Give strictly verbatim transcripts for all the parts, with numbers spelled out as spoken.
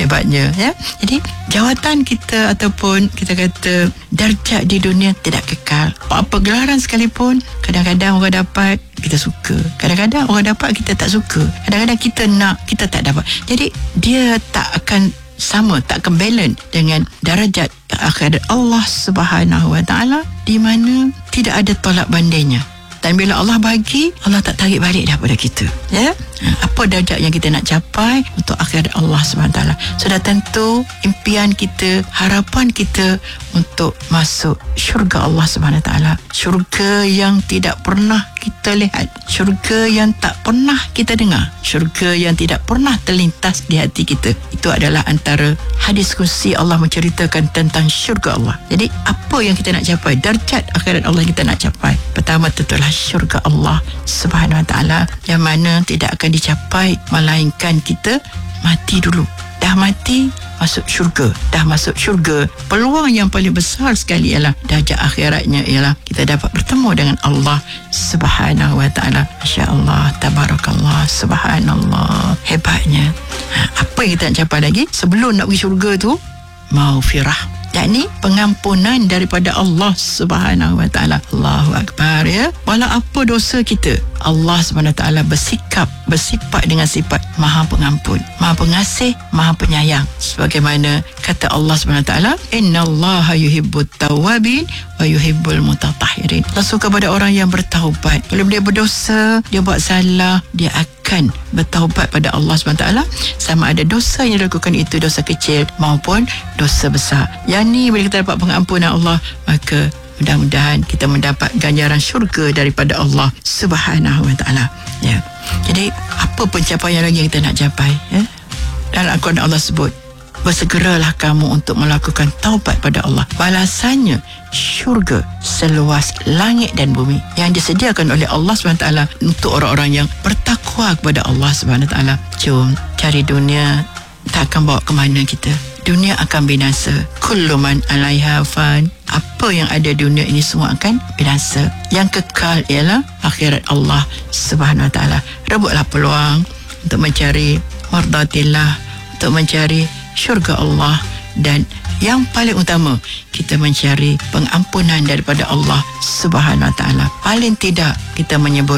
hebatnya, ya. Jadi jawatan kita ataupun kita kata darjat di dunia tidak kekal. Apa gelaran sekalipun, kadang-kadang orang dapat kita suka, kadang-kadang orang dapat kita tak suka, kadang-kadang kita nak kita tak dapat. Jadi dia tak akan sama, tak akan balance dengan darjat akhirat Allah Subhanahu Wa Taala, di mana tidak ada tolak bandingnya. Dan bila Allah bagi, Allah tak tarik balik daripada kita, ya. Apa darjat yang kita nak capai untuk akhirat Allah Subhanahu Wa Taala? Sudah tentu impian kita, harapan kita untuk masuk syurga Allah Subhanahu Wa Taala, syurga yang tidak pernah kita lihat, syurga yang tak pernah kita dengar, syurga yang tidak pernah terlintas di hati kita. Itu adalah antara hadis kursi Allah menceritakan tentang syurga Allah. Jadi apa yang kita nak capai, darjat akhirat Allah kita nak capai, pertama tentulah syurga Allah Subhanahu Wa Taala, yang mana tidak akan dicapai melainkan kita mati dulu. Dah mati, masuk syurga. Dah masuk syurga, peluang yang paling besar sekali ialah darjat akhiratnya ialah kita dapat bertemu dengan Allah Subhanahu Wa Taala. Masya-Allah, tabarakallah, subhanallah, hebatnya. Apa yang kita nak capai lagi sebelum nak pergi syurga tu? Maghfirah, yakni pengampunan daripada Allah Subhanahu Wa Taala. Allahu Akbar, ya. Walau apa dosa kita, Allah Subhanahu Wa Taala bersikap bersifat dengan sifat Maha Pengampun, Maha Pengasih, Maha Penyayang. Sebagaimana kata Allah Subhanahu Wa Taala, innallaha yuhibbut tawwabin wa yuhibbul mutatahhirin. Allah suka pada orang yang bertaubat. Kalau dia berdosa, dia buat salah, dia akan bertaubat pada Allah Subhanahu Wa Taala, sama ada dosa yang dilakukan itu dosa kecil maupun dosa besar. Yang ni bila kita dapat pengampunan Allah, maka mudah-mudahan kita mendapat ganjaran syurga daripada Allah Subhanahu Wa Taala, ya. Jadi apa pencapaian lagi yang kita nak capai, ya? Dalam Al-Quran Allah sebut, bersegeralah kamu untuk melakukan taubat pada Allah. Balasannya syurga seluas langit dan bumi yang disediakan oleh Allah subhanahu wa taala untuk orang-orang yang bertakwa kepada Allah subhanahu wa taala. Jom cari dunia, tak akan bawa ke mana kita. Dunia akan binasa. Kullu man 'alaiha fan. Apa yang ada di dunia ini semua akan binasa. Yang kekal ialah akhirat Allah subhanahu wa taala. Rebutlah peluang untuk mencari mardatillah, untuk mencari syurga Allah, dan yang paling utama kita mencari pengampunan daripada Allah subhanahu wa taala. Paling tidak kita menyebut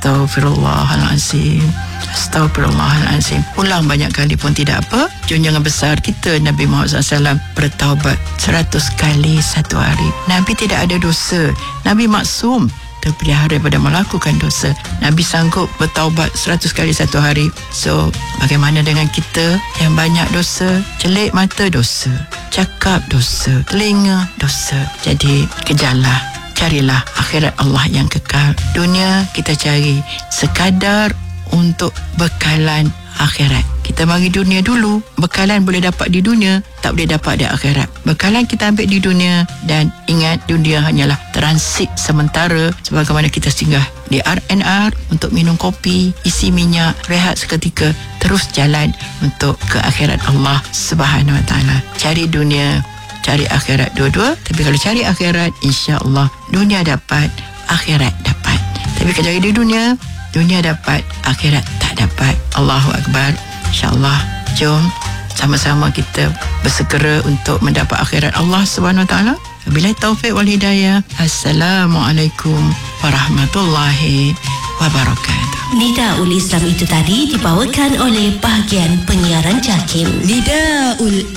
astaghfirullahalazim, astaghfirullahalazim. Ulang banyak kali pun tidak apa. Junjungan besar kita Nabi Muhammad sallallahu alaihi wasallam bertaubat seratus kali satu hari. Nabi tidak ada dosa. Nabi maksum, terpelihara daripada melakukan dosa. Nabi sanggup bertaubat seratus kali satu hari. So, bagaimana dengan kita yang banyak dosa? Celik mata dosa, cakap dosa, telinga dosa. Jadi, kejarlah, carilah akhirat Allah yang kekal. Dunia kita cari sekadar untuk bekalan akhirat. Kita bagi dunia dulu. Bekalan boleh dapat di dunia, tak boleh dapat di akhirat. Bekalan kita ambil di dunia, dan ingat dunia hanyalah transit sementara. Sebagaimana kita singgah di R and R untuk minum kopi, isi minyak, rehat seketika, terus jalan untuk ke akhirat Allah subhanahu wa ta'ala. Cari dunia, cari akhirat, dua-dua. Tapi kalau cari akhirat, insya-Allah dunia dapat, akhirat dapat. Tapi kalau cari di dunia, dunia dapat, akhirat tak dapat. Allahu Akbar. InsyaAllah, jom sama-sama kita bersegera untuk mendapat akhirat Allah subhanahu wa ta'ala. Wabillahi taufiq wal hidayah. Assalamualaikum warahmatullahi wabarakatuh. Nidaul Islam itu tadi dibawakan oleh bahagian penyiaran JAKIM. Nidaul